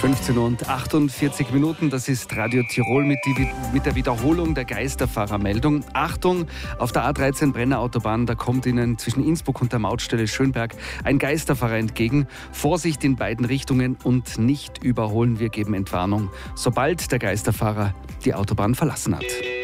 15:48, das ist Radio Tirol mit der Wiederholung der Geisterfahrermeldung. Achtung, auf der A13 Brenner Autobahn, da kommt Ihnen zwischen Innsbruck und der Mautstelle Schönberg ein Geisterfahrer entgegen. Vorsicht in beiden Richtungen und nicht überholen, wir geben Entwarnung, sobald der Geisterfahrer die Autobahn verlassen hat.